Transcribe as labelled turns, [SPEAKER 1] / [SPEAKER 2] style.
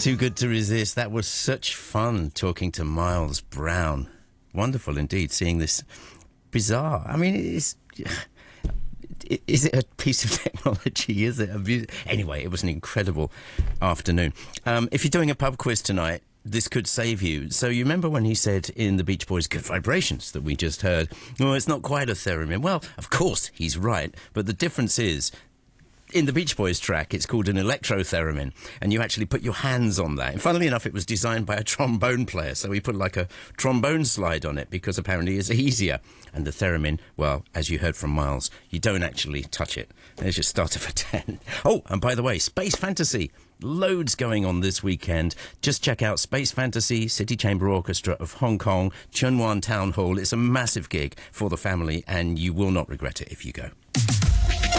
[SPEAKER 1] Too Good to Resist. That was such fun talking to Miles Brown. Wonderful indeed, seeing this bizarre. I mean, is it a piece of technology? Is it anyway, it was an incredible afternoon. If you're doing a pub quiz tonight, this could save you. So you remember when he said in the Beach Boys' Good Vibrations that we just heard, oh, it's not quite a theremin. Well, of course, he's right. But the difference is, in the Beach Boys track, it's called an electro-theremin, and you actually put your hands on that. And funnily enough, it was designed by a trombone player, so he put like a trombone slide on it because apparently it's easier. And the theremin, well, as you heard from Miles, you don't actually touch it. There's your starter for 10. Oh, and by the way, Space Fantasy. Loads going on this weekend. Just check out Space Fantasy, City Chamber Orchestra of Hong Kong, Chunwan Town Hall. It's a massive gig for the family, and you will not regret it if you go.